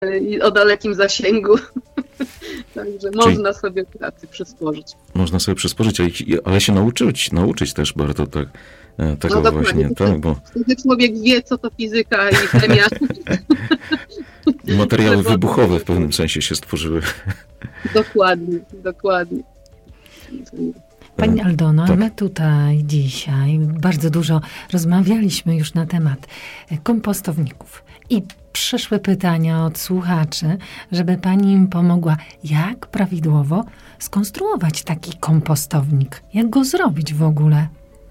i o dalekim zasięgu. Także można sobie pracy przysporzyć. Można sobie przysporzyć, ale się nauczyć też bardzo tego no właśnie. Tak, bo wtedy człowiek wie, co to fizyka i chemia. materiały wybuchowe w pewnym sensie się stworzyły. Dokładnie. Pani Aldono, tak. My tutaj dzisiaj bardzo dużo rozmawialiśmy już na temat kompostowników i przyszły pytania od słuchaczy, żeby pani im pomogła, jak prawidłowo skonstruować taki kompostownik, jak go zrobić w ogóle.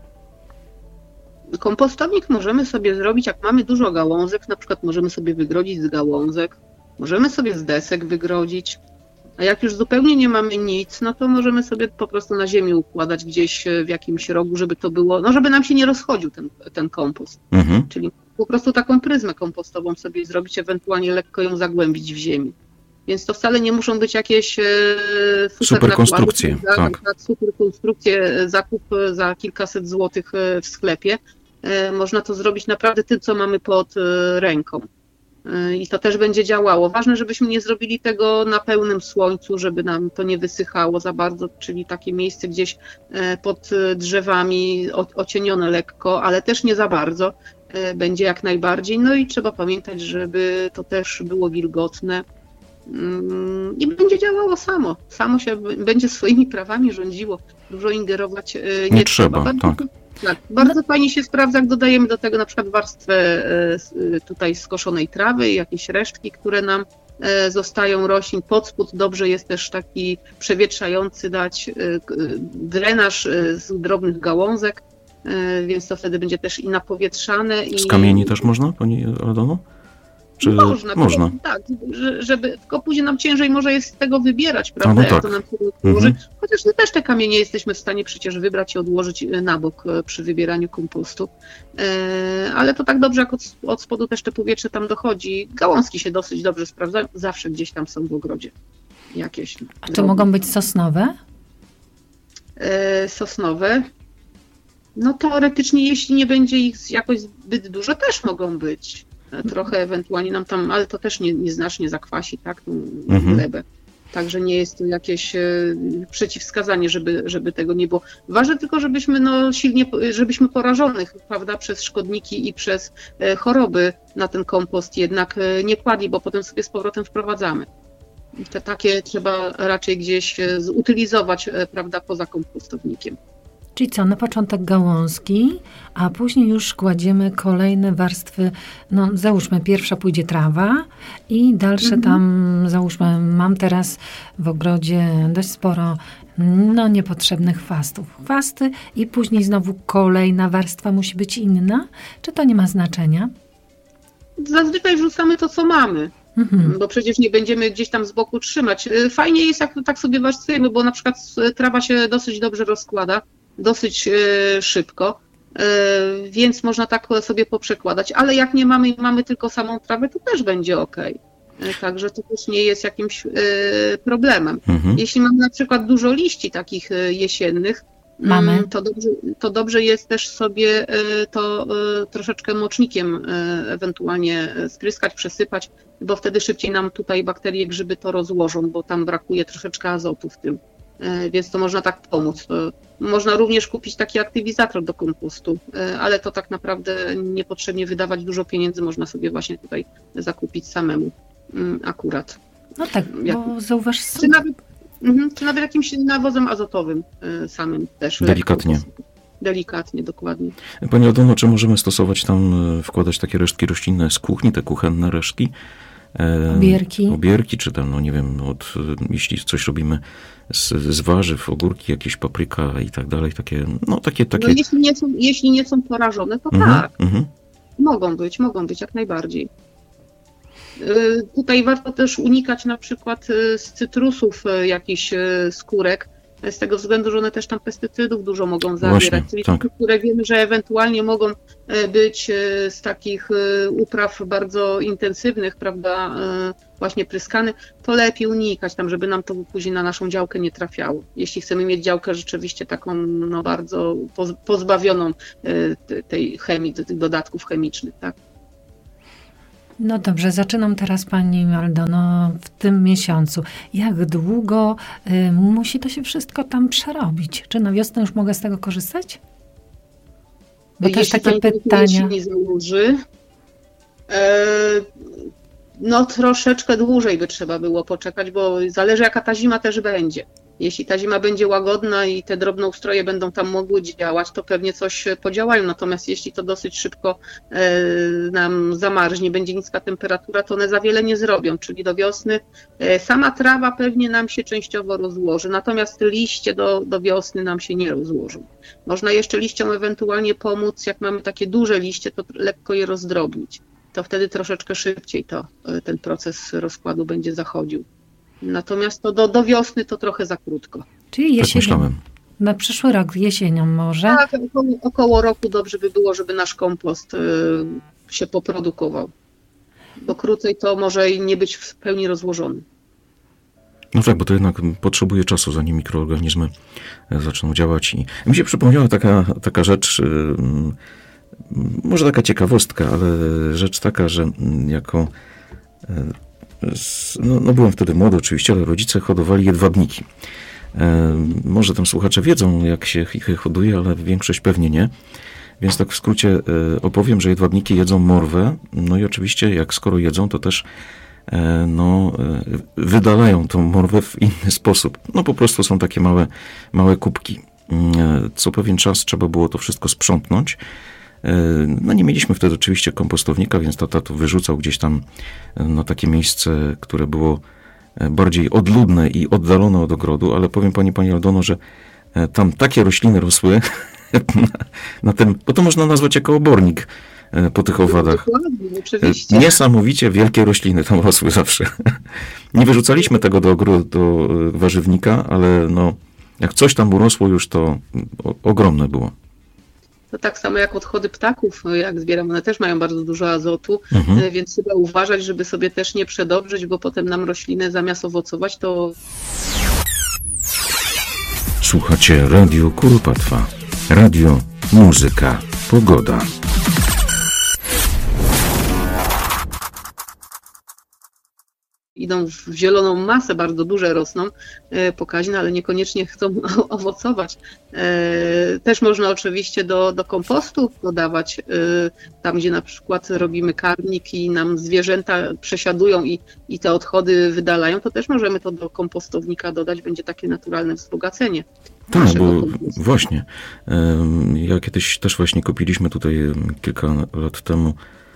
Kompostownik możemy sobie zrobić, jak mamy dużo gałązek, na przykład możemy sobie wygrodzić z gałązek, możemy sobie z desek wygrodzić, a jak już zupełnie nie mamy nic, no to możemy sobie po prostu na ziemi układać gdzieś w jakimś rogu, żeby to było, no żeby nam się nie rozchodził ten kompost. Czyli po prostu taką pryzmę kompostową sobie zrobić, ewentualnie lekko ją zagłębić w ziemi. Więc to wcale nie muszą być jakieś super konstrukcje. Super konstrukcje, zakup za kilkaset złotych w sklepie. Można to zrobić naprawdę tym, co mamy pod ręką. I to też będzie działało. Ważne, żebyśmy nie zrobili tego na pełnym słońcu, żeby nam to nie wysychało za bardzo, czyli takie miejsce gdzieś pod drzewami, ocienione lekko, ale też nie za bardzo. Będzie jak najbardziej. No i trzeba pamiętać, żeby to też było wilgotne i będzie działało samo. Samo się będzie swoimi prawami rządziło. Dużo ingerować nie trzeba. Tak, bardzo fajnie się sprawdza, jak dodajemy do tego na przykład warstwę tutaj skoszonej trawy i jakieś resztki, które nam zostają roślin. Pod spód dobrze jest też taki przewietrzający dać drenaż z drobnych gałązek, więc to wtedy będzie też i napowietrzane. Z kamieni też można, pani Aldono? Czy można? Tak, żeby tylko później nam ciężej może jest z tego wybierać, prawda? Jak to nam się odłoży. Chociaż my też te kamienie jesteśmy w stanie przecież wybrać i odłożyć na bok przy wybieraniu kompostu. Ale to tak dobrze, jak od spodu też te powietrze tam dochodzi. Gałązki się dosyć dobrze sprawdzają. Zawsze gdzieś tam są w ogrodzie jakieś. A to mogą być sosnowe? Sosnowe? No teoretycznie, jeśli nie będzie ich jakoś zbyt dużo, też mogą być. Trochę ewentualnie nam tam, ale to też nieznacznie zakwasi, tak, tą glebę. Także nie jest to jakieś przeciwwskazanie, żeby tego nie było. Ważne tylko, żebyśmy żebyśmy porażonych, prawda, przez szkodniki i przez choroby na ten kompost jednak nie kładli, bo potem sobie z powrotem wprowadzamy. Te takie trzeba raczej gdzieś zutylizować, prawda, poza kompostownikiem. Czyli co, na początek gałązki, a później już kładziemy kolejne warstwy, no załóżmy pierwsza pójdzie trawa i dalsze tam, załóżmy, mam teraz w ogrodzie dość sporo niepotrzebnych chwastów. Chwasty i później znowu kolejna warstwa musi być inna? Czy to nie ma znaczenia? Zazwyczaj rzucamy to, co mamy. Bo przecież nie będziemy gdzieś tam z boku trzymać. Fajnie jest, jak tak sobie warstwujemy, bo na przykład trawa się dosyć dobrze rozkłada, dosyć szybko, więc można tak sobie poprzekładać, ale jak nie mamy i mamy tylko samą trawę, to też będzie ok. Także to też nie jest jakimś problemem. Jeśli mamy na przykład dużo liści takich jesiennych, to dobrze jest też sobie to troszeczkę mocznikiem ewentualnie spryskać, przesypać, bo wtedy szybciej nam tutaj bakterie, grzyby to rozłożą, bo tam brakuje troszeczkę azotu w tym. Więc to można tak pomóc. Można również kupić taki aktywizator do kompostu, ale to tak naprawdę niepotrzebnie wydawać dużo pieniędzy, można sobie właśnie tutaj zakupić samemu akurat. No tak, bo zauważ... Czy nawet jakimś nawozem azotowym samym też. Delikatnie, dokładnie. Pani Aldono, czy możemy stosować tam, wkładać takie resztki roślinne z kuchni, te kuchenne resztki? Obierki, czy tam, no nie wiem, jeśli coś robimy z warzyw, ogórki, jakieś papryka i tak dalej, takie. No, jeśli nie są porażone, to tak. Mogą być jak najbardziej. Tutaj warto też unikać na przykład z cytrusów jakichś skórek, z tego względu, że one też tam pestycydów dużo mogą zawierać. Właśnie, czyli tak. które wiemy, że ewentualnie mogą być z takich upraw bardzo intensywnych, prawda, właśnie pryskane, to lepiej unikać tam, żeby nam to później na naszą działkę nie trafiało. Jeśli chcemy mieć działkę rzeczywiście taką bardzo pozbawioną tej chemii, tych dodatków chemicznych, tak. No dobrze, zaczynam teraz Pani Aldono w tym miesiącu. Jak długo musi to się wszystko tam przerobić? Czy na wiosnę już mogę z tego korzystać? Bo jeśli też takie pytania. Nie założy, no troszeczkę dłużej by trzeba było poczekać, bo zależy jaka ta zima też będzie. Jeśli ta zima będzie łagodna i te drobnoustroje będą tam mogły działać, to pewnie coś podziałają. Natomiast jeśli to dosyć szybko nam zamarznie, będzie niska temperatura, to one za wiele nie zrobią. Czyli do wiosny sama trawa pewnie nam się częściowo rozłoży, natomiast liście do wiosny nam się nie rozłożą. Można jeszcze liściom ewentualnie pomóc, jak mamy takie duże liście, to lekko je rozdrobnić. To wtedy troszeczkę szybciej ten proces rozkładu będzie zachodził. Natomiast to do wiosny to trochę za krótko. Czyli jesienią. Tak myślałem. Na przyszły rok, jesienią może? Tak, około roku dobrze by było, żeby nasz kompost się poprodukował. Bo krócej to może i nie być w pełni rozłożony. No tak, bo to jednak potrzebuje czasu, zanim mikroorganizmy zaczną działać. I mi się przypomniała taka rzecz, może taka ciekawostka, ale rzecz taka, że jako... No byłem wtedy młody oczywiście, ale rodzice hodowali jedwabniki. Może tam słuchacze wiedzą, jak się ich hoduje, ale większość pewnie nie. Więc tak w skrócie opowiem, że jedwabniki jedzą morwę. No i oczywiście, jak skoro jedzą, to też wydalają tą morwę w inny sposób. No po prostu są takie małe kubki. Co pewien czas trzeba było to wszystko sprzątnąć. No nie mieliśmy wtedy oczywiście kompostownika, więc tata to wyrzucał gdzieś tam na takie miejsce, które było bardziej odludne i oddalone od ogrodu, ale powiem pani Aldono, że tam takie rośliny rosły na tym, bo to można nazwać jako obornik po tych owadach. Dokładnie, oczywiście. Niesamowicie wielkie rośliny tam rosły zawsze. Nie wyrzucaliśmy tego do ogrodu, do warzywnika, ale no, jak coś tam urosło już, to ogromne było. To tak samo jak odchody ptaków, jak zbieram, one też mają bardzo dużo azotu, więc trzeba uważać, żeby sobie też nie przedobrzyć, bo potem nam rośliny zamiast owocować, to... Słuchacie Radio Kuropatwa. Radio, muzyka, pogoda. Idą w zieloną masę, bardzo duże rosną, pokaźne, ale niekoniecznie chcą owocować. Też można oczywiście do kompostu dodawać, tam gdzie na przykład robimy karmnik i nam zwierzęta przesiadują i te odchody wydalają, to też możemy to do kompostownika dodać, będzie takie naturalne wzbogacenie. Tak, bo właśnie, ja kiedyś też właśnie kupiliśmy tutaj kilka lat temu,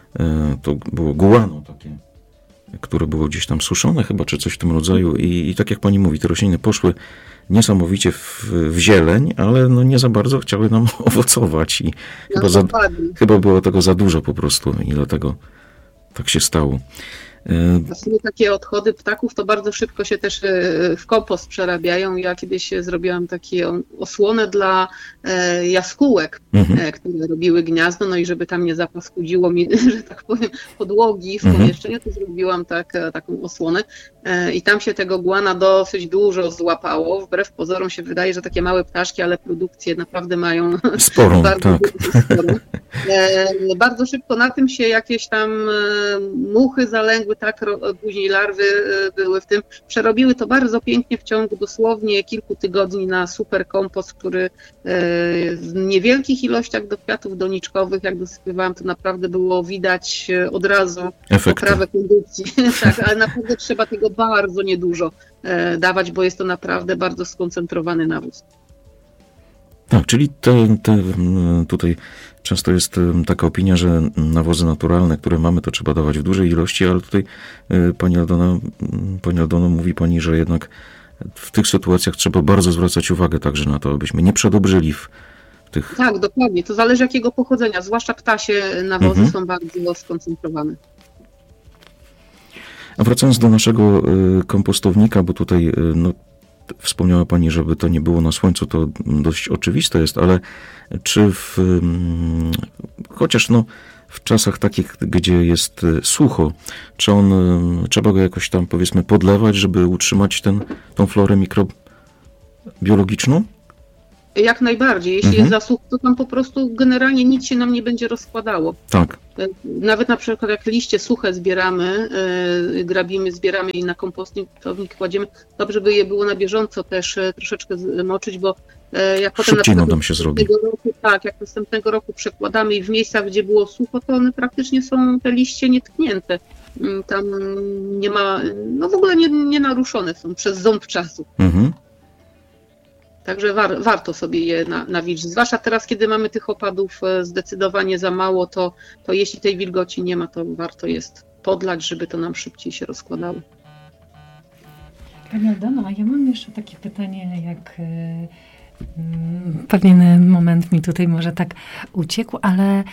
to było guano takie, które było gdzieś tam suszone chyba, czy coś w tym rodzaju i tak jak pani mówi, te rośliny poszły niesamowicie w zieleń, ale no nie za bardzo chciały nam owocować i chyba było tego za dużo po prostu i dlatego tak się stało. Właśnie takie odchody ptaków to bardzo szybko się też w kompost przerabiają. Ja kiedyś zrobiłam taką osłonę dla jaskółek, które robiły gniazdo, no i żeby tam nie zapaskudziło mi, że tak powiem, podłogi w pomieszczeniu, to zrobiłam taką osłonę i tam się tego guana dosyć dużo złapało. Wbrew pozorom się wydaje, że takie małe ptaszki, ale produkcję naprawdę mają sporą, bardzo tak. sporą. Bardzo szybko na tym się jakieś tam muchy zaległy, tak, później larwy były w tym, przerobiły to bardzo pięknie w ciągu dosłownie kilku tygodni na super kompost, który w niewielkich ilościach do kwiatów doniczkowych, jak dosypywałam, to naprawdę było widać od razu poprawę kondycji. Tak, ale naprawdę trzeba tego bardzo niedużo dawać, bo jest to naprawdę bardzo skoncentrowany nawóz. Tak, czyli tutaj często jest taka opinia, że nawozy naturalne, które mamy, to trzeba dawać w dużej ilości, ale tutaj pani Aldono, mówi pani, że jednak w tych sytuacjach trzeba bardzo zwracać uwagę także na to, abyśmy nie przedobrzyli w tych... Tak, dokładnie. To zależy jakiego pochodzenia, zwłaszcza ptasie nawozy są bardzo skoncentrowane. A wracając do naszego kompostownika, bo tutaj wspomniała pani, żeby to nie było na słońcu, to dość oczywiste jest, ale czy chociaż w czasach takich, gdzie jest sucho, czy trzeba go jakoś tam powiedzmy podlewać, żeby utrzymać tą florę mikrobiologiczną? Jak najbardziej. Jeśli jest zasób, to tam po prostu generalnie nic się nam nie będzie rozkładało. Tak. Nawet na przykład jak liście suche zbieramy, grabimy, zbieramy i na kompostownik kładziemy, dobrze by je było na bieżąco też troszeczkę moczyć, bo jak potem szybciej na przykład nam się zrobi. Jak następnego roku przekładamy i w miejscach, gdzie było sucho, to one praktycznie są te liście nietknięte. Tam nie ma, no w ogóle nie naruszone są przez ząb czasu. Także warto sobie je nawilżyć. Zwłaszcza teraz, kiedy mamy tych opadów zdecydowanie za mało, to jeśli tej wilgoci nie ma, to warto jest podlać, żeby to nam szybciej się rozkładało. Pani Aldono, a ja mam jeszcze takie pytanie, jak pewien moment mi tutaj może tak uciekł, ale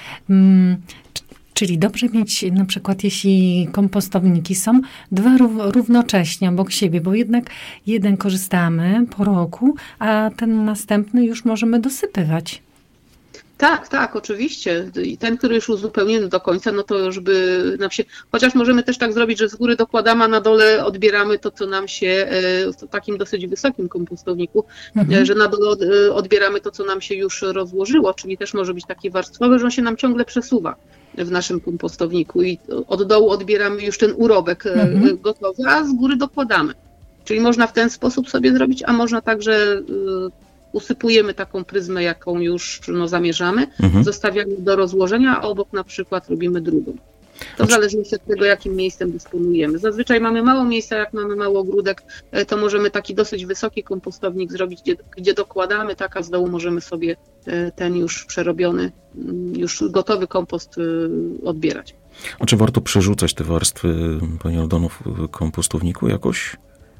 czyli dobrze mieć na przykład, jeśli kompostowniki są dwa równocześnie obok siebie, bo jednak jeden korzystamy po roku, a ten następny już możemy dosypywać. Tak, oczywiście. I ten, który już uzupełnimy do końca, no to już by nam się... Chociaż możemy też tak zrobić, że z góry dokładamy, a na dole odbieramy to, co nam się w takim dosyć wysokim kompostowniku, że na dole odbieramy to, co nam się już rozłożyło, czyli też może być taki warstwowy, że on się nam ciągle przesuwa w naszym kompostowniku i od dołu odbieramy już ten urobek gotowy, a z góry dokładamy. Czyli można w ten sposób sobie zrobić, a można także... usypujemy taką pryzmę, jaką już zamierzamy, zostawiamy do rozłożenia, a obok na przykład robimy drugą. To w zależności od tego, jakim miejscem dysponujemy. Zazwyczaj mamy mało miejsca, jak mamy mało ogródek, to możemy taki dosyć wysoki kompostownik zrobić, gdzie dokładamy, a z dołu możemy sobie ten już przerobiony, już gotowy kompost odbierać. A czy warto przerzucać te warstwy, pani Aldono, w kompostowniku jakoś?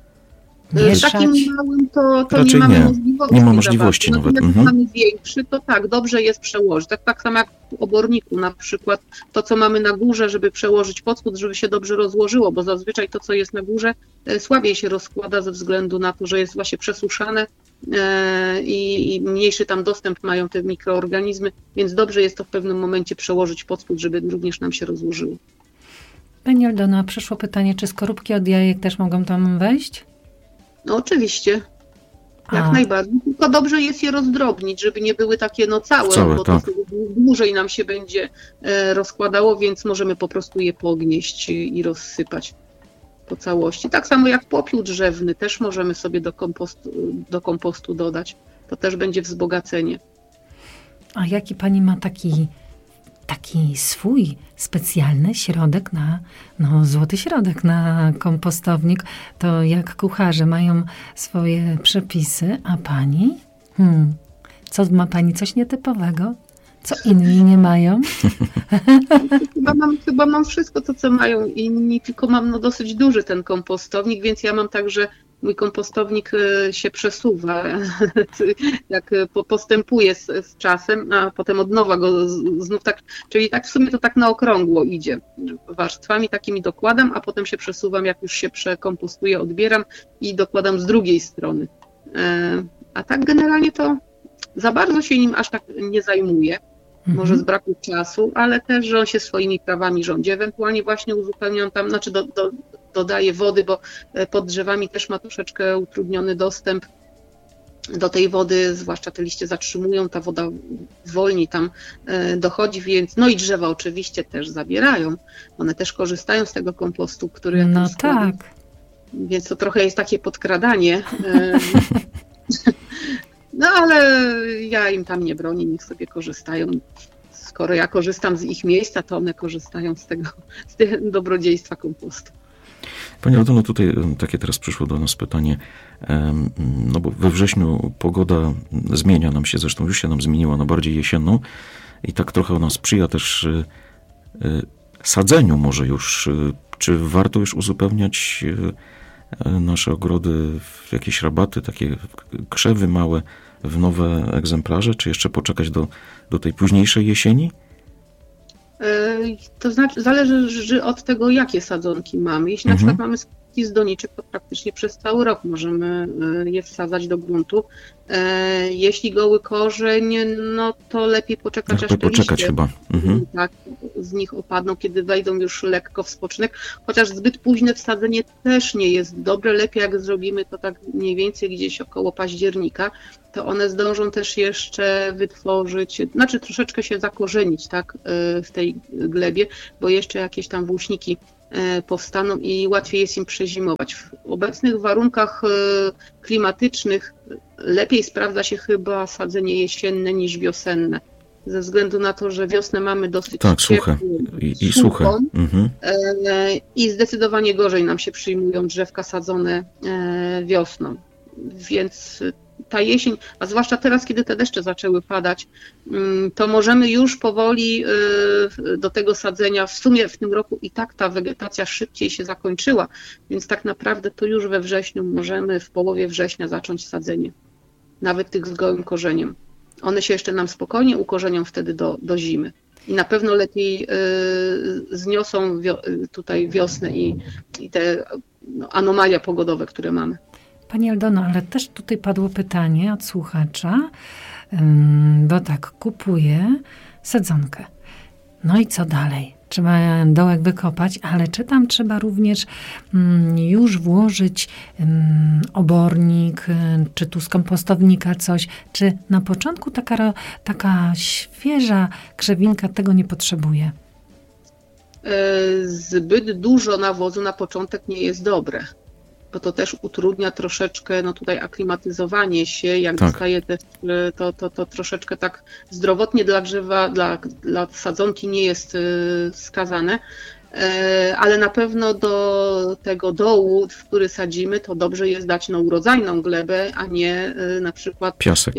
Takim małym to raczej nie mamy możliwości. Nie ma możliwości nawet. Jak mamy większy, to tak, dobrze jest przełożyć. Tak samo jak w oborniku na przykład, to co mamy na górze, żeby przełożyć pod spód, żeby się dobrze rozłożyło, bo zazwyczaj to co jest na górze słabiej się rozkłada ze względu na to, że jest właśnie przesuszane i mniejszy tam dostęp mają te mikroorganizmy, więc dobrze jest to w pewnym momencie przełożyć pod spód, żeby również nam się rozłożyło. Pani Aldono, przyszło pytanie, czy skorupki od jajek też mogą tam wejść? No oczywiście, jak najbardziej. Tylko dobrze jest je rozdrobnić, żeby nie były takie całe, bo to dłużej nam się będzie rozkładało, więc możemy po prostu je pognieść i rozsypać po całości. Tak samo jak popiół drzewny też możemy sobie do kompostu dodać. To też będzie wzbogacenie. A jaki pani ma taki swój specjalny środek złoty środek na kompostownik, to jak kucharze mają swoje przepisy, a pani? Co ma pani coś nietypowego? Co inni nie mają? Chyba mam wszystko to, co mają inni, tylko mam dosyć duży ten kompostownik, więc ja mam także mój kompostownik się przesuwa, jak postępuje z czasem, a potem od nowa go znów tak, czyli tak w sumie to tak na okrągło idzie. Warstwami takimi dokładam, a potem się przesuwam, jak już się przekompostuję, odbieram i dokładam z drugiej strony. A tak generalnie to za bardzo się nim aż tak nie zajmuję. Może z braku czasu, ale też, że on się swoimi prawami rządzi. Ewentualnie właśnie uzupełniam tam, dodaję wody, bo pod drzewami też ma troszeczkę utrudniony dostęp do tej wody, zwłaszcza te liście zatrzymują, ta woda wolniej tam dochodzi, więc i drzewa oczywiście też zabierają. One też korzystają z tego kompostu, który... No tak. Więc to trochę jest takie podkradanie. Ale ja im tam nie bronię, niech sobie korzystają. Skoro ja korzystam z ich miejsca, to one korzystają z tego dobrodziejstwa kompostu. Pani Aldono, tutaj takie teraz przyszło do nas pytanie, bo we wrześniu pogoda zmienia nam się, zresztą już się nam zmieniła na bardziej jesienną i tak trochę ona sprzyja też sadzeniu może już. Czy warto już uzupełniać nasze ogrody w jakieś rabaty, takie krzewy małe w nowe egzemplarze, czy jeszcze poczekać do tej późniejszej jesieni? To znaczy, zależy od tego, jakie sadzonki mamy. Jeśli na przykład mamy kubki z doniczek, to praktycznie przez cały rok możemy je wsadzać do gruntu. Jeśli goły korzeń, no to lepiej poczekać, aż te liście, chyba. tak, z nich opadną, kiedy wejdą już lekko w spoczynek. Chociaż zbyt późne wsadzenie też nie jest dobre. Lepiej jak zrobimy to tak mniej więcej gdzieś około października, to one zdążą też jeszcze wytworzyć, znaczy troszeczkę się zakorzenić, tak, w tej glebie, bo jeszcze jakieś tam włóśniki powstaną i łatwiej jest im przezimować. W obecnych warunkach klimatycznych lepiej sprawdza się chyba sadzenie jesienne niż wiosenne. Ze względu na to, że wiosnę mamy dosyć suche i suche. I zdecydowanie gorzej nam się przyjmują drzewka sadzone wiosną. Więc ta jesień, a zwłaszcza teraz, kiedy te deszcze zaczęły padać, to możemy już powoli do tego sadzenia. W sumie w tym roku i tak ta wegetacja szybciej się zakończyła, więc tak naprawdę to już we wrześniu możemy, w połowie września zacząć sadzenie. Nawet tych z gołym korzeniem. One się jeszcze nam spokojnie ukorzenią wtedy do zimy. I na pewno lepiej zniosą tutaj wiosnę i te anomalia pogodowe, które mamy. Pani Aldono, ale też tutaj padło pytanie od słuchacza, bo tak, kupuję sadzonkę. No i co dalej? Trzeba dołek wykopać, ale czy tam trzeba również już włożyć obornik, czy tu z kompostownika coś, czy na początku taka świeża krzewinka tego nie potrzebuje? Zbyt dużo nawozu na początek nie jest dobre, bo to też utrudnia troszeczkę tutaj aklimatyzowanie się, jak dostaje też, to troszeczkę tak zdrowotnie dla drzewa, dla sadzonki nie jest wskazane, ale na pewno do tego dołu, w który sadzimy, to dobrze jest dać urodzajną glebę, a nie na przykład piasek.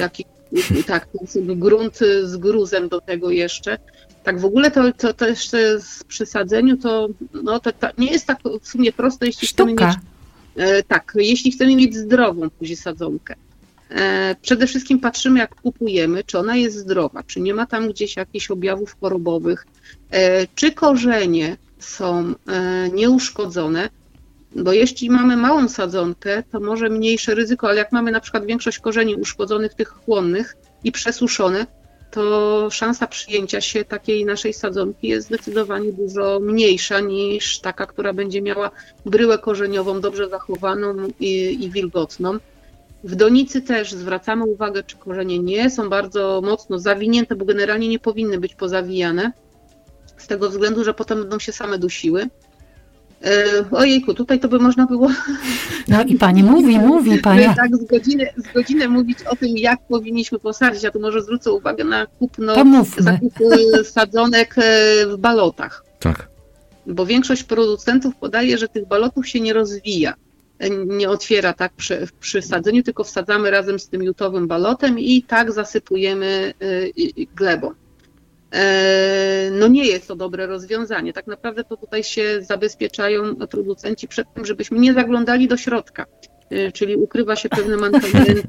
Grunt z gruzem do tego jeszcze. Tak w ogóle to też przy sadzeniu to nie jest tak w sumie proste, jeśli chcemy mieć jeśli chcemy mieć zdrową później sadzonkę. Przede wszystkim patrzymy, jak kupujemy, czy ona jest zdrowa, czy nie ma tam gdzieś jakichś objawów chorobowych, czy korzenie są nieuszkodzone, bo jeśli mamy małą sadzonkę, to może mniejsze ryzyko, ale jak mamy na przykład większość korzeni uszkodzonych, tych chłonnych i przesuszone, to szansa przyjęcia się takiej naszej sadzonki jest zdecydowanie dużo mniejsza niż taka, która będzie miała bryłę korzeniową dobrze zachowaną i wilgotną. W donicy też zwracamy uwagę, czy korzenie nie są bardzo mocno zawinięte, bo generalnie nie powinny być pozawijane, z tego względu, że potem będą się same dusiły. Ojejku, tutaj to by można było... No i pani mówi pani. Tak, z godzinę mówić o tym, jak powinniśmy posadzić. Ja tu może zwrócę uwagę na zakup sadzonek w balotach. Tak. Bo większość producentów podaje, że tych balotów się nie rozwija, nie otwiera tak przy sadzeniu, tylko wsadzamy razem z tym jutowym balotem i tak zasypujemy glebą. No nie jest to dobre rozwiązanie. Tak naprawdę to tutaj się zabezpieczają producenci przed tym, żebyśmy nie zaglądali do środka. Czyli ukrywa się pewne mankamenty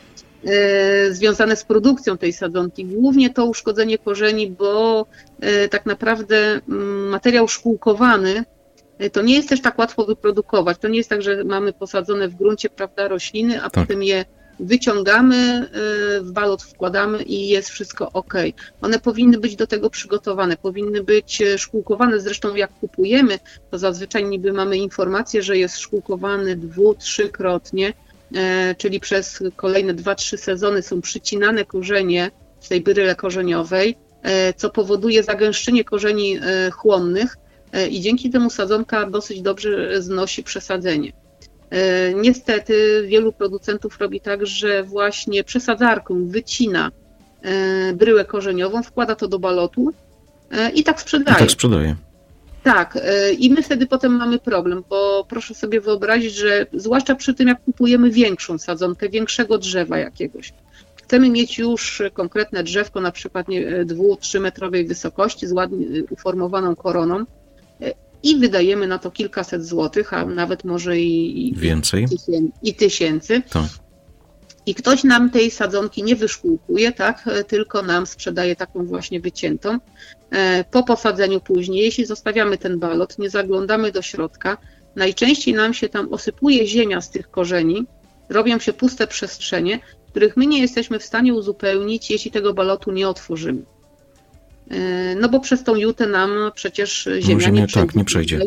związane z produkcją tej sadzonki. Głównie to uszkodzenie korzeni, bo tak naprawdę materiał szkółkowany to nie jest też tak łatwo wyprodukować. To nie jest tak, że mamy posadzone w gruncie, prawda, rośliny, a potem je wyciągamy, w balot wkładamy i jest wszystko ok. One powinny być do tego przygotowane, powinny być szkółkowane. Zresztą jak kupujemy, to zazwyczaj niby mamy informację, że jest szkółkowany 2-3-krotnie, czyli przez kolejne 2-3 sezony są przycinane korzenie w tej bryle korzeniowej, co powoduje zagęszczenie korzeni chłonnych i dzięki temu sadzonka dosyć dobrze znosi przesadzenie. Niestety wielu producentów robi tak, że właśnie przesadzarką wycina bryłę korzeniową, wkłada to do balotu i tak sprzedaje. Tak, i my wtedy potem mamy problem, bo proszę sobie wyobrazić, że zwłaszcza przy tym, jak kupujemy większą sadzonkę, większego drzewa jakiegoś, chcemy mieć już konkretne drzewko, na przykład 2-3 metrowej wysokości z ładnie uformowaną koroną, i wydajemy na to kilkaset złotych, a nawet może i więcej, i tysięcy. Tak. I ktoś nam tej sadzonki nie wyszkółkuje, tak, tylko nam sprzedaje taką właśnie wyciętą. Po posadzeniu później, jeśli zostawiamy ten balot, nie zaglądamy do środka, najczęściej nam się tam osypuje ziemia z tych korzeni, robią się puste przestrzenie, których my nie jesteśmy w stanie uzupełnić, jeśli tego balotu nie otworzymy. No bo przez tą jutę nam przecież ziemia nie przejdzie.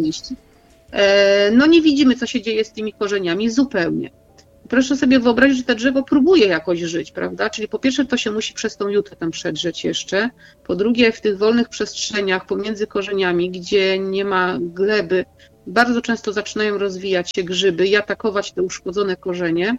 No nie widzimy, co się dzieje z tymi korzeniami zupełnie. Proszę sobie wyobrazić, że to drzewo próbuje jakoś żyć, prawda? Czyli po pierwsze to się musi przez tą jutę tam przedrzeć jeszcze. Po drugie w tych wolnych przestrzeniach pomiędzy korzeniami, gdzie nie ma gleby, bardzo często zaczynają rozwijać się grzyby i atakować te uszkodzone korzenie.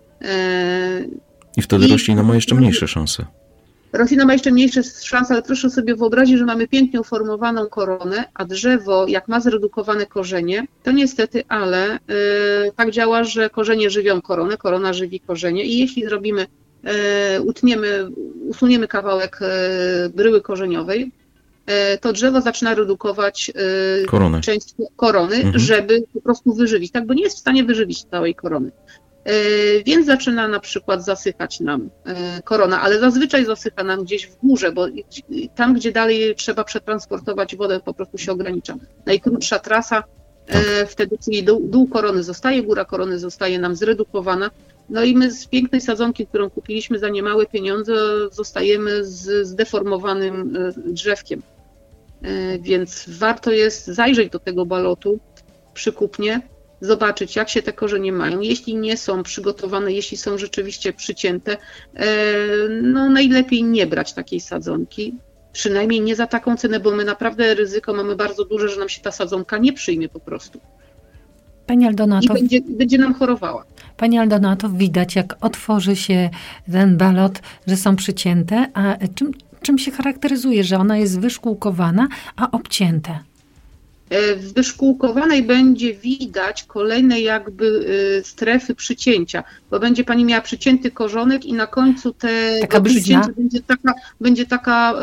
I wtedy roślina ma jeszcze mniejsze szanse. Roślina ma jeszcze mniejsze szanse, ale proszę sobie wyobrazić, że mamy pięknie uformowaną koronę, a drzewo, jak ma zredukowane korzenie, to niestety, ale tak działa, że korzenie żywią koronę, korona żywi korzenie i jeśli zrobimy, usuniemy kawałek bryły korzeniowej, to drzewo zaczyna redukować część korony, żeby po prostu wyżywić, tak, bo nie jest w stanie wyżywić całej korony. Więc zaczyna na przykład zasychać nam korona, ale zazwyczaj zasycha nam gdzieś w górze, bo tam, gdzie dalej trzeba przetransportować wodę, po prostu się ogranicza. Najkrótsza trasa, wtedy czyli dół korony zostaje, góra korony zostaje nam zredukowana. No i my z pięknej sadzonki, którą kupiliśmy za niemałe pieniądze, zostajemy z zdeformowanym drzewkiem. Więc warto jest zajrzeć do tego balotu przy kupnie, zobaczyć, jak się te korzenie mają. Jeśli nie są przygotowane, jeśli są rzeczywiście przycięte, no najlepiej nie brać takiej sadzonki. Przynajmniej nie za taką cenę, bo my naprawdę ryzyko mamy bardzo duże, że nam się ta sadzonka nie przyjmie po prostu. Pani Aldonato, I będzie nam chorowała. Pani Aldonato, widać, jak otworzy się ten balot, że są przycięte, a czym się charakteryzuje, że ona jest wyszkółkowana, a obcięte? W wyszkółkowanej będzie widać kolejne jakby strefy przycięcia, bo będzie pani miała przycięty korzonek i na końcu tego przycięcia będzie taka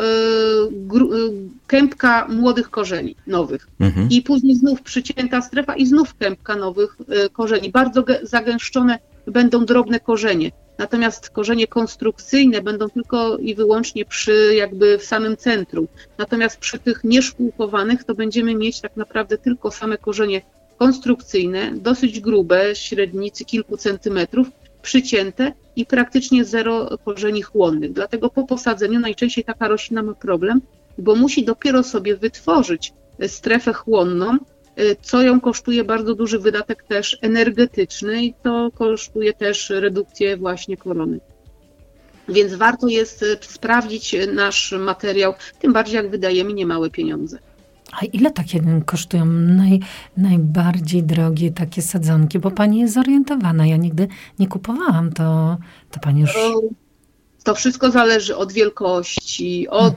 kępka młodych korzeni nowych. I później znów przycięta strefa i znów kępka nowych korzeni. Bardzo zagęszczone będą drobne korzenie. Natomiast korzenie konstrukcyjne będą tylko i wyłącznie w samym centrum. Natomiast przy tych nieszkółkowanych to będziemy mieć tak naprawdę tylko same korzenie konstrukcyjne, dosyć grube, średnicy kilku centymetrów, przycięte i praktycznie zero korzeni chłonnych. Dlatego po posadzeniu najczęściej taka roślina ma problem, bo musi dopiero sobie wytworzyć strefę chłonną, co ją kosztuje bardzo duży wydatek też energetyczny i to kosztuje też redukcję właśnie korony. Więc warto jest sprawdzić nasz materiał, tym bardziej jak wydajemy niemałe pieniądze. A ile takie kosztują najbardziej drogie takie sadzonki? Bo pani jest zorientowana, ja nigdy nie kupowałam, to pani już... To wszystko zależy od wielkości, od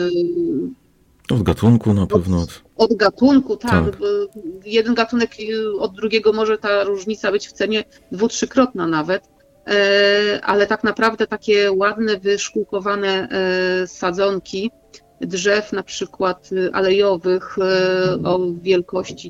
gatunku na pewno. Od gatunku, tak. Jeden gatunek od drugiego może ta różnica być w cenie 2-3-krotna nawet, ale tak naprawdę takie ładne, wyszkółkowane sadzonki drzew, na przykład alejowych o wielkości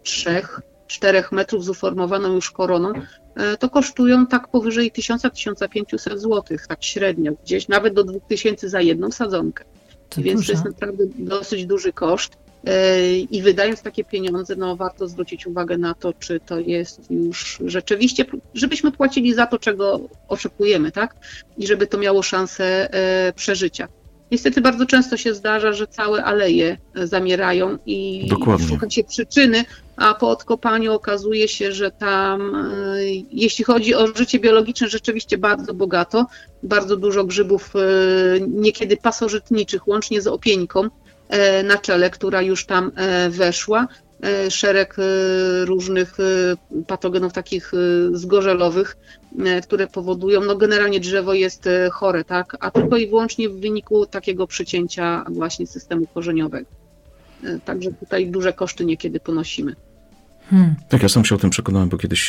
3-4 metrów z uformowaną już koroną, to kosztują tak powyżej 1000-1500 zł, tak średnio, gdzieś nawet do 2000 za jedną sadzonkę. Więc to jest naprawdę dosyć duży koszt i wydając takie pieniądze, no warto zwrócić uwagę na to, czy to jest już rzeczywiście, żebyśmy płacili za to, czego oczekujemy, tak? I żeby to miało szansę przeżycia. Niestety bardzo często się zdarza, że całe aleje zamierają i szuka się przyczyny, a po odkopaniu okazuje się, że tam, jeśli chodzi o życie biologiczne, rzeczywiście bardzo bogato, bardzo dużo grzybów, niekiedy pasożytniczych, łącznie z opieńką na czele, która już tam weszła, szereg różnych patogenów takich zgorzelowych, które powodują, no generalnie drzewo jest chore, tak, a tylko i wyłącznie w wyniku takiego przycięcia właśnie systemu korzeniowego. Także tutaj duże koszty niekiedy ponosimy. Tak, ja sam się o tym przekonałem, bo kiedyś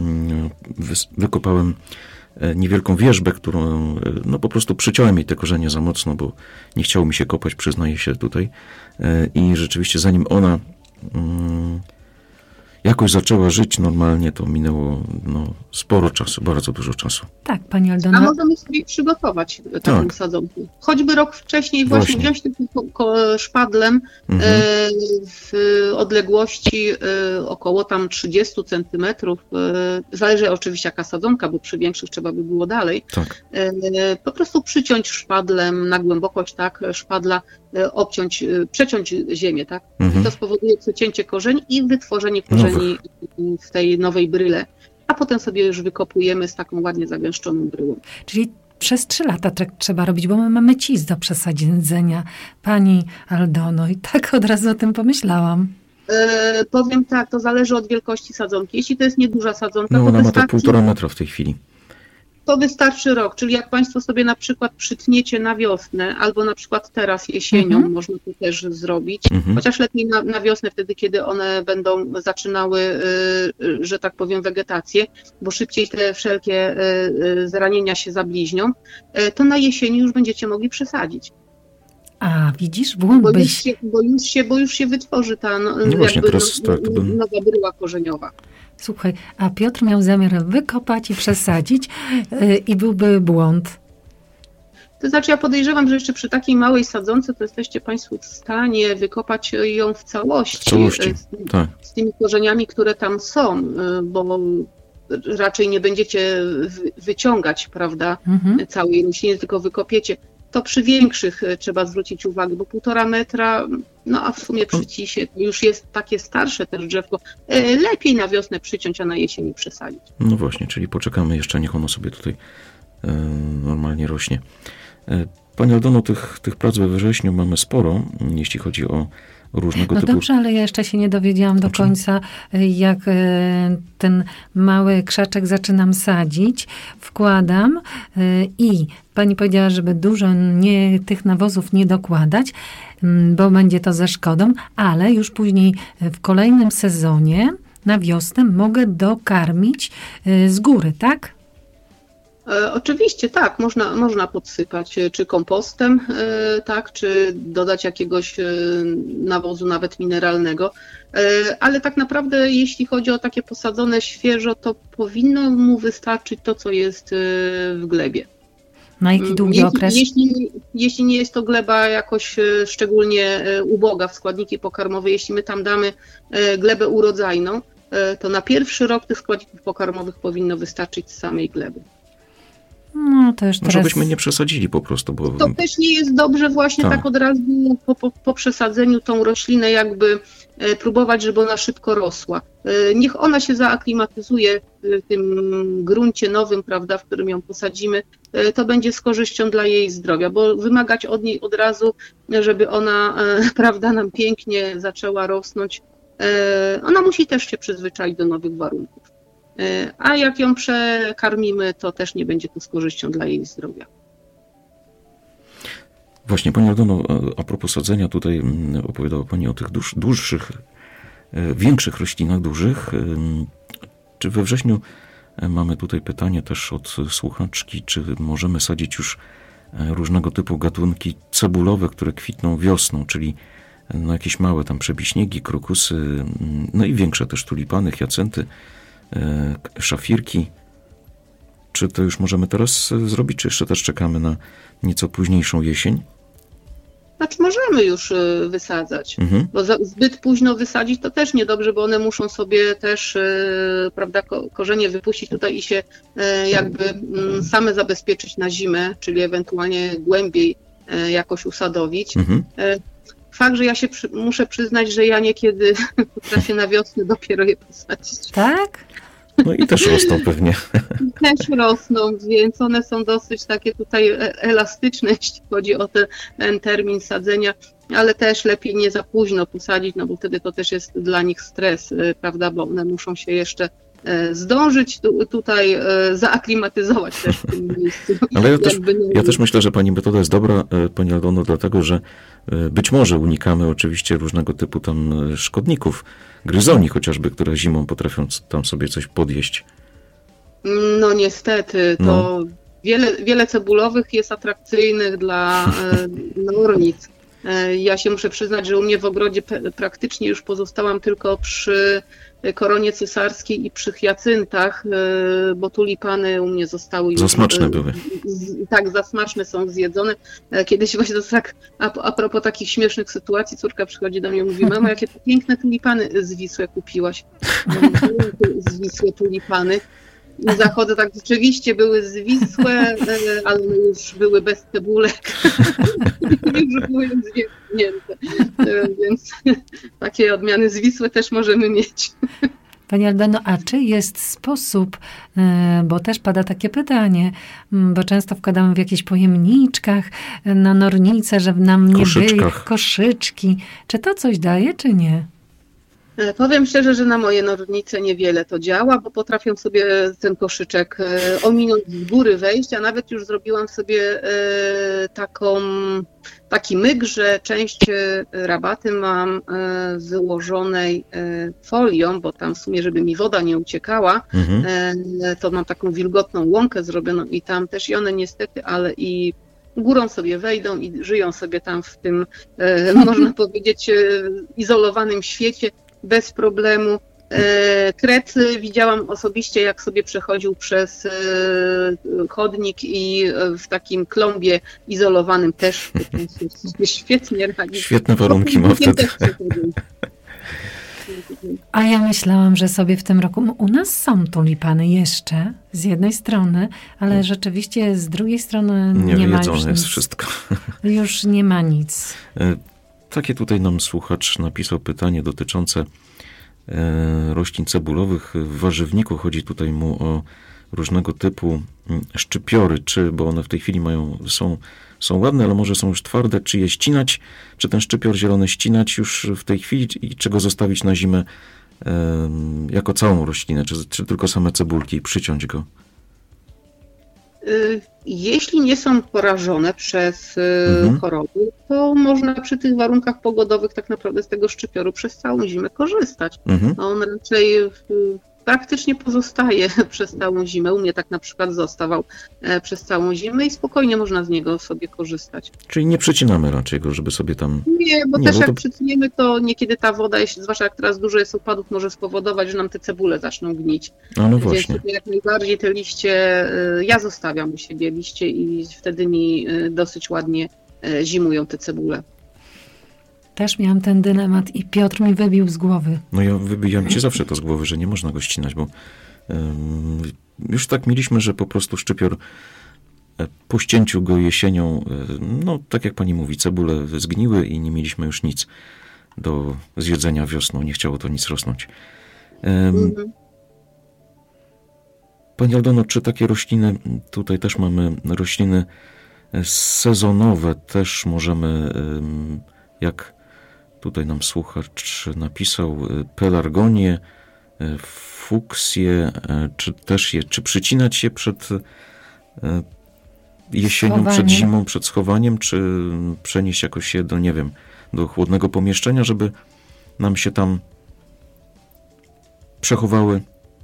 wykopałem niewielką wierzbę, którą no po prostu przyciąłem jej te korzenie za mocno, bo nie chciało mi się kopać, przyznaję się tutaj. I rzeczywiście zanim ona jakoś zaczęła żyć normalnie, to minęło sporo czasu, bardzo dużo czasu. Tak, pani Aldono. A możemy sobie przygotować taką sadzonkę. Choćby rok wcześniej właśnie wziąć tym szpadlem w odległości około tam 30 centymetrów. Zależy oczywiście jaka sadzonka, bo przy większych trzeba by było dalej. Tak. Po prostu przyciąć szpadlem na głębokość szpadla, przeciąć ziemię, tak? I to spowoduje przecięcie korzeni i wytworzenie korzeni w tej nowej bryle. A potem sobie już wykopujemy z taką ładnie zagęszczoną bryłą. Czyli przez 3 lata tak trzeba robić, bo my mamy cis do przesadzenia, pani Aldono. I tak od razu o tym pomyślałam. Powiem tak, to zależy od wielkości sadzonki. Jeśli to jest nieduża sadzonka, to ona ma wystarczy, 1,5 metra w tej chwili. To wystarczy rok, czyli jak Państwo sobie na przykład przytniecie na wiosnę, albo na przykład teraz jesienią, można to też zrobić, chociaż lepiej na wiosnę, wtedy kiedy one będą zaczynały, że tak powiem, wegetację, bo szybciej te wszelkie zranienia się zabliźnią, to na jesieni już będziecie mogli przesadzić. A, widzisz, byłbyś... Bo już się wytworzy ta nowa bryła korzeniowa. Słuchaj, a Piotr miał zamiar wykopać i przesadzić i byłby błąd. To znaczy ja podejrzewam, że jeszcze przy takiej małej sadzonce to jesteście Państwo w stanie wykopać ją w całości. Tak. Z tymi korzeniami, które tam są, bo raczej nie będziecie wyciągać, prawda, całej rośliny, tylko wykopiecie. To przy większych trzeba zwrócić uwagę, bo 1,5 metra, a w sumie przy cisie to już jest takie starsze też drzewko. Lepiej na wiosnę przyciąć, a na jesieni przesadzić. No właśnie, czyli poczekamy jeszcze, niech ono sobie tutaj normalnie rośnie. Pani Aldono, tych prac we wrześniu mamy sporo, jeśli chodzi o różnego typu... No dobrze, ale ja jeszcze się nie dowiedziałam do końca, jak ten mały krzaczek zaczynam sadzić, wkładam i pani powiedziała, żeby dużo tych nawozów nie dokładać, bo będzie to ze szkodą, ale już później w kolejnym sezonie na wiosnę mogę dokarmić z góry, tak? Oczywiście tak, można podsypać czy kompostem, tak, czy dodać jakiegoś nawozu nawet mineralnego, ale tak naprawdę jeśli chodzi o takie posadzone świeżo, to powinno mu wystarczyć to, co jest w glebie. Na jaki długi okres? Jeśli nie jest to gleba jakoś szczególnie uboga w składniki pokarmowe, jeśli my tam damy glebę urodzajną, to na pierwszy rok tych składników pokarmowych powinno wystarczyć z samej gleby. No to już teraz... Żebyśmy nie przesadzili po prostu, bo... To też nie jest dobrze właśnie tak od razu po przesadzeniu tą roślinę jakby próbować, żeby ona szybko rosła. Niech ona się zaaklimatyzuje w tym gruncie nowym, prawda, w którym ją posadzimy. To będzie z korzyścią dla jej zdrowia, bo wymagać od niej od razu, żeby ona, prawda, nam pięknie zaczęła rosnąć. Ona musi też się przyzwyczaić do nowych warunków. A jak ją przekarmimy, to też nie będzie to z korzyścią dla jej zdrowia. Właśnie, Pani Aldono, a propos sadzenia, tutaj opowiadała Pani o tych dłuższych, większych roślinach, dużych. Czy we wrześniu, mamy tutaj pytanie też od słuchaczki, czy możemy sadzić już różnego typu gatunki cebulowe, które kwitną wiosną, czyli jakieś małe tam przebiśniegi, krokusy, no i większe też tulipany, hiacynty, szafirki. Czy to już możemy teraz zrobić, czy jeszcze też czekamy na nieco późniejszą jesień? Znaczy możemy już wysadzać, bo zbyt późno wysadzić to też niedobrze, bo one muszą sobie też, prawda, korzenie wypuścić tutaj i się jakby same zabezpieczyć na zimę, czyli ewentualnie głębiej jakoś usadowić. Fakt, że ja się muszę przyznać, że ja niekiedy potrafię na wiosnę dopiero je posadzić. Tak? No i też rosną pewnie. Też rosną, więc one są dosyć takie tutaj elastyczne, jeśli chodzi o ten termin sadzenia, ale też lepiej nie za późno posadzić, no bo wtedy to też jest dla nich stres, prawda, bo one muszą się jeszcze zdążyć tutaj zaaklimatyzować też w tym miejscu. Ale ja też myślę, że Pani metoda jest dobra, Pani Aldono, dlatego, że być może unikamy oczywiście różnego typu tam szkodników, gryzoni chociażby, które zimą potrafią tam sobie coś podjeść. No niestety, to wiele cebulowych jest atrakcyjnych dla ornic. Ja się muszę przyznać, że u mnie w ogrodzie praktycznie już pozostałam tylko przy koronie cesarskiej i przy hiacyntach, bo tulipany u mnie zostały już... Za smaczne były. Tak, za smaczne są zjedzone. Kiedyś właśnie to tak, a propos takich śmiesznych sytuacji, córka przychodzi do mnie i mówi: mamo, jakie piękne tulipany zwisłe kupiłaś. Zwisłe tulipany. I zachodzę, tak rzeczywiście były zwisłe, ale już były bez cebulek. Już były zwięznięte. Więc takie odmiany zwisłe też możemy mieć. Pani Aldeno, a czy jest sposób, bo też pada takie pytanie, bo często wkładamy w jakichś pojemniczkach na nornicę, żeby nam nie były koszyczki. Czy to coś daje, czy nie? Powiem szczerze, że na moje nornice niewiele to działa, bo potrafię sobie ten koszyczek ominąć, z góry wejść, a nawet już zrobiłam sobie taki myk, że część rabaty mam wyłożonej folią, bo tam w sumie, żeby mi woda nie uciekała, to mam taką wilgotną łąkę zrobioną i tam też i one niestety, ale i górą sobie wejdą i żyją sobie tam w tym, można powiedzieć, izolowanym świecie bez problemu. Kret widziałam osobiście, jak sobie przechodził przez chodnik i w takim klombie izolowanym też świetnie radzi. Świetne warunki ma wtedy. A ja myślałam, że sobie w tym roku... U nas są tulipany jeszcze, z jednej strony, ale rzeczywiście z drugiej strony nie ma już nic. Jest wszystko. Już nie ma nic. Takie tutaj nam słuchacz napisał pytanie dotyczące roślin cebulowych. W warzywniku chodzi tutaj mu o różnego typu szczypiory, bo one w tej chwili są ładne, ale może są już twarde, czy je ścinać, czy ten szczypior zielony ścinać już w tej chwili i czy go zostawić na zimę jako całą roślinę, czy tylko same cebulki i przyciąć go? Jeśli nie są porażone przez choroby, to można przy tych warunkach pogodowych tak naprawdę z tego szczypioru przez całą zimę korzystać. On raczej praktycznie pozostaje przez całą zimę. U mnie tak na przykład zostawał przez całą zimę i spokojnie można z niego sobie korzystać. Czyli nie przycinamy raczej go, żeby sobie tam... Nie, bo jak przyciniemy, to niekiedy ta woda, zwłaszcza jak teraz dużo jest opadów, może spowodować, że nam te cebule zaczną gnić. No właśnie. Więc jak najbardziej te liście, ja zostawiam u siebie liście i wtedy mi dosyć ładnie zimują te cebule. Też miałam ten dylemat i Piotr mi wybił z głowy. No ja wybijam ci zawsze to z głowy, że nie można go ścinać, bo już tak mieliśmy, że po prostu szczypior po ścięciu go jesienią, no tak jak pani mówi, cebule zgniły i nie mieliśmy już nic do zjedzenia wiosną. Nie chciało to nic rosnąć. Pani Aldono, czy takie rośliny, tutaj też mamy rośliny sezonowe, też możemy, jak tutaj nam słuchacz napisał, pelargonię, fuksję, czy przycinać je przed jesienią, schowaniem, przed zimą, przed schowaniem, czy przenieść jakoś je do chłodnego pomieszczenia, żeby nam się tam przechowały?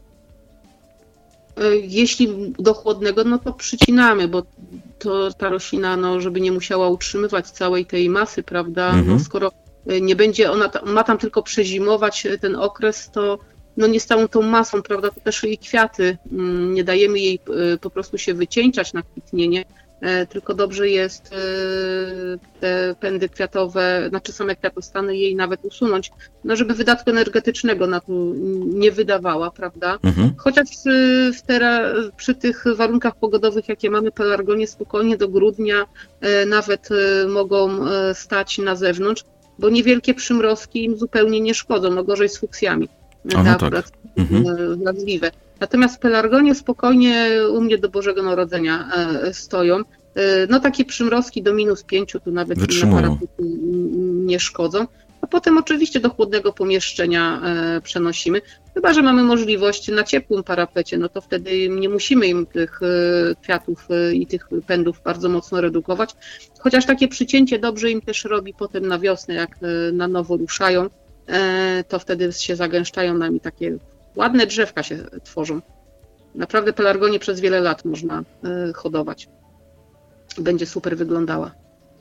Jeśli do chłodnego, no to przycinamy, bo to ta roślina, żeby nie musiała utrzymywać całej tej masy, prawda? Skoro nie będzie, ona ma tam tylko przezimować ten okres, to nie z całą tą masą, prawda? To też jej kwiaty, nie dajemy jej po prostu się wycieńczać na kwitnienie, tylko dobrze jest te pędy kwiatowe, znaczy same kwiatostany jej nawet usunąć, żeby wydatku energetycznego na to nie wydawała, prawda? Chociaż przy tych warunkach pogodowych, jakie mamy, pelargonie spokojnie do grudnia nawet mogą stać na zewnątrz, bo niewielkie przymrozki im zupełnie nie szkodzą, gorzej z fuksjami. Akurat wrażliwe. Natomiast pelargonie spokojnie u mnie do Bożego Narodzenia stoją. Takie przymrozki do -5 tu nawet na parapety nie szkodzą. A potem oczywiście do chłodnego pomieszczenia przenosimy. Chyba że mamy możliwość na ciepłym parapecie, to wtedy nie musimy im tych kwiatów i tych pędów bardzo mocno redukować. Chociaż takie przycięcie dobrze im też robi potem na wiosnę, jak na nowo ruszają, to wtedy się zagęszczają nami, takie ładne drzewka się tworzą. Naprawdę pelargonię przez wiele lat można hodować. Będzie super wyglądała.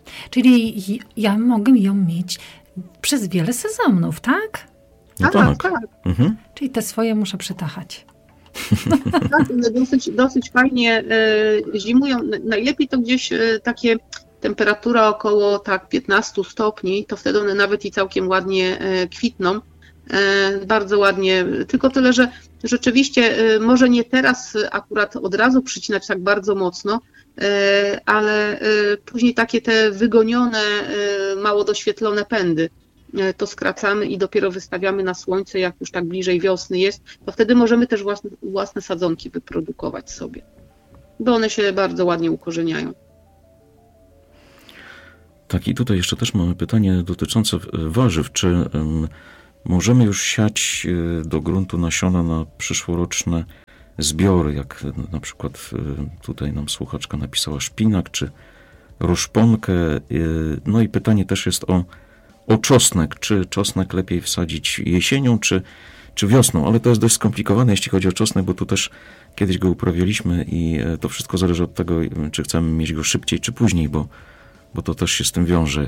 Czyli ja mogę ją mieć przez wiele sezonów, tak? No tak. Mhm. Czyli te swoje muszę przytachać. Tak, one dosyć fajnie zimują. Najlepiej to gdzieś takie temperatura około 15 stopni, to wtedy one nawet i całkiem ładnie kwitną. Bardzo ładnie, tylko tyle, że rzeczywiście może nie teraz akurat od razu przycinać tak bardzo mocno, ale później takie te wygonione, mało doświetlone pędy to skracamy i dopiero wystawiamy na słońce, jak już tak bliżej wiosny jest, to wtedy możemy też własne sadzonki wyprodukować sobie, bo one się bardzo ładnie ukorzeniają. Tak, i tutaj jeszcze też mamy pytanie dotyczące warzyw. Czy możemy już siać do gruntu nasiona na przyszłoroczne zbiory, jak na przykład tutaj nam słuchaczka napisała szpinak, czy roszponkę. No i pytanie też jest o czosnek. Czy czosnek lepiej wsadzić jesienią, czy wiosną? Ale to jest dość skomplikowane, jeśli chodzi o czosnek, bo tu też kiedyś go uprawialiśmy i to wszystko zależy od tego, czy chcemy mieć go szybciej, czy później, bo to też się z tym wiąże.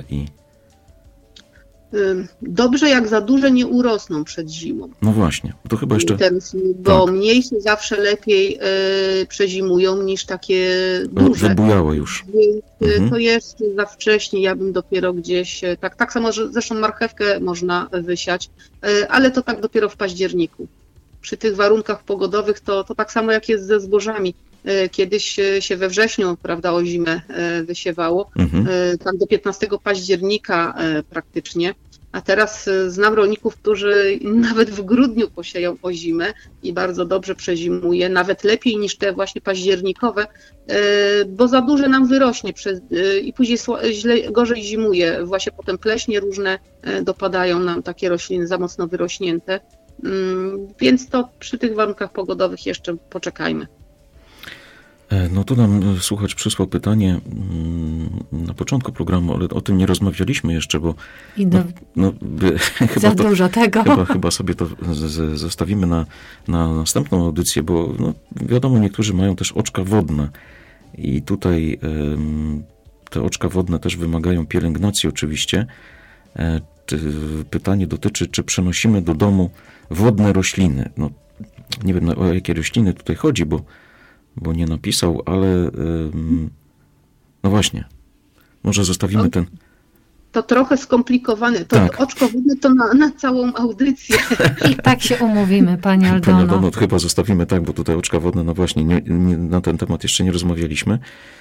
Dobrze, jak za duże nie urosną przed zimą. No właśnie, to chyba jeszcze... Bo tak. Mniejsze zawsze lepiej przezimują niż takie duże. Wybujałe już. Więc to jest za wcześnie, ja bym dopiero gdzieś... Tak samo, że zresztą marchewkę można wysiać, ale to tak dopiero w październiku. Przy tych warunkach pogodowych to tak samo jak jest ze zbożami. Kiedyś się we wrześniu, prawda, o zimę wysiewało, tak do 15 października praktycznie, a teraz znam rolników, którzy nawet w grudniu posieją o zimę i bardzo dobrze przezimuje, nawet lepiej niż te właśnie październikowe, bo za duże nam wyrośnie i później gorzej zimuje, właśnie potem pleśnie różne dopadają nam, takie rośliny za mocno wyrośnięte, więc to przy tych warunkach pogodowych jeszcze poczekajmy. No tu nam słuchacz przysłał pytanie na początku programu, ale o tym nie rozmawialiśmy jeszcze, bo za dużo tego. Chyba sobie to zostawimy na następną audycję, bo wiadomo, niektórzy mają też oczka wodne i tutaj te oczka wodne też wymagają pielęgnacji oczywiście. Pytanie dotyczy, czy przenosimy do domu wodne rośliny. No, nie wiem, o jakie rośliny tutaj chodzi, bo nie napisał, ale no właśnie, może zostawimy ten... To trochę skomplikowane. To tak. Oczko wodne to na całą audycję. I tak się umówimy, Pani Aldono. Pani Aldono, chyba zostawimy tak, bo tutaj oczka wodne, no właśnie, nie, na ten temat jeszcze nie rozmawialiśmy.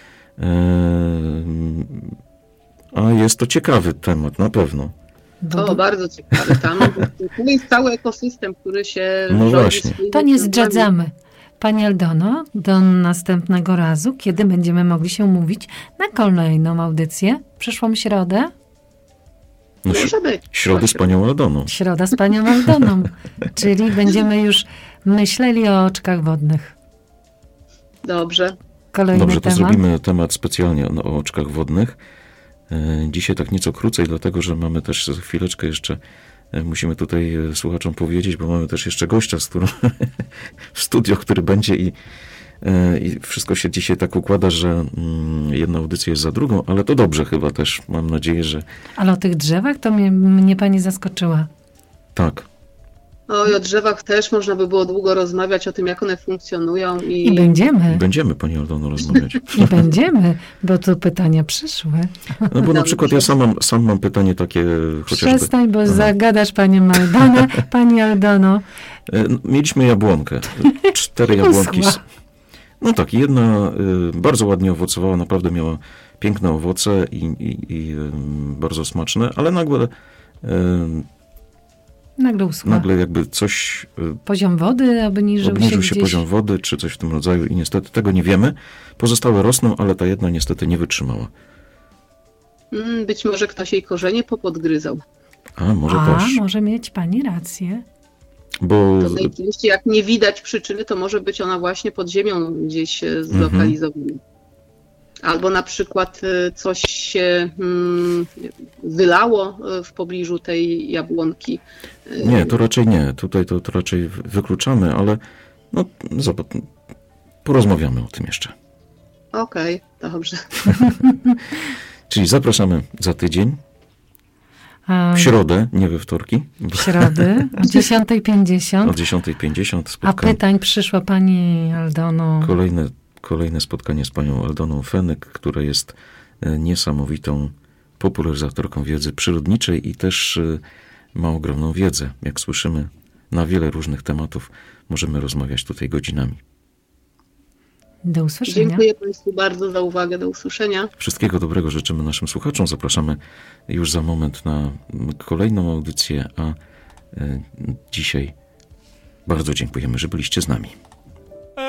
A jest to ciekawy temat, na pewno. Bardzo ciekawy. Tam jest cały ekosystem, który się... No właśnie. To nie zdradzamy. Pani Aldono, do następnego razu, kiedy będziemy mogli się umówić na kolejną audycję? Przyszłą środę? No, środę z Panią Aldoną. Środa z Panią Aldoną. Czyli będziemy już myśleli o oczkach wodnych. Dobrze. Dobrze, to zrobimy temat specjalnie o oczkach wodnych. Dzisiaj tak nieco krócej, dlatego że mamy też za chwileczkę jeszcze... Musimy tutaj słuchaczom powiedzieć, bo mamy też jeszcze gościa w studio, który będzie i wszystko się dzisiaj tak układa, że jedna audycja jest za drugą, ale to dobrze chyba też, mam nadzieję, że... Ale o tych drzewach to mnie Pani zaskoczyła. Tak. I o drzewach też można by było długo rozmawiać o tym, jak one funkcjonują. I będziemy. Będziemy, Pani Aldono, rozmawiać. I będziemy, bo tu pytania przyszły. No bo na przykład ja sam mam pytanie takie chociażby... Przestań, bo zagadasz Panią Aldonę. Pani Aldono. Mieliśmy jabłonkę. 4 jabłonki. No tak, jedna bardzo ładnie owocowała, naprawdę miała piękne owoce i bardzo smaczne, ale nagle uschła. Nagle jakby coś... Poziom wody obniżył się poziom wody, czy coś w tym rodzaju i niestety tego nie wiemy. Pozostałe rosną, ale ta jedna niestety nie wytrzymała. Być może ktoś jej korzenie popodgryzał. Może mieć Pani rację. Bo... To oczywiście jak nie widać przyczyny, to może być ona właśnie pod ziemią gdzieś zlokalizowana. Albo na przykład coś się wylało w pobliżu tej jabłonki. Nie, to raczej nie. Tutaj to raczej wykluczamy, ale zobacz, porozmawiamy o tym jeszcze. Okej, dobrze. Czyli zapraszamy za tydzień. W środę, nie we wtorki. W środę o 10:50. O 10:50 A pytań przyszła pani Aldono. Kolejne spotkanie z panią Aldoną Fenyk, która jest niesamowitą popularyzatorką wiedzy przyrodniczej i też ma ogromną wiedzę. Jak słyszymy, na wiele różnych tematów możemy rozmawiać tutaj godzinami. Do usłyszenia. Dziękuję Państwu bardzo za uwagę. Do usłyszenia. Wszystkiego dobrego życzymy naszym słuchaczom. Zapraszamy już za moment na kolejną audycję, a dzisiaj bardzo dziękujemy, że byliście z nami.